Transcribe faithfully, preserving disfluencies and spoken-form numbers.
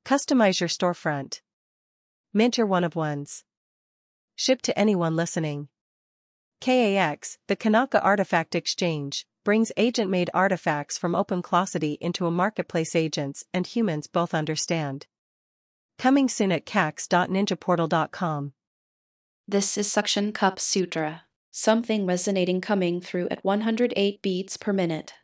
Customize your storefront. Mint your one-of-ones. Ship to anyone listening. K A X, the Kanaka Artifact Exchange, brings agent-made artifacts from OpenClosity into a marketplace agents and humans both understand. Coming soon at cax dot ninja portal dot com. This is Suction Cup Sutra, something resonating coming through at one hundred eight beats per minute.